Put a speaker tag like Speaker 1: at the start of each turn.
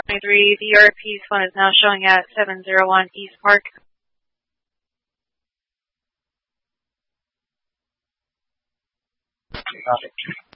Speaker 1: 23, the ERP's phone is now showing at 701 East Park.
Speaker 2: Copy.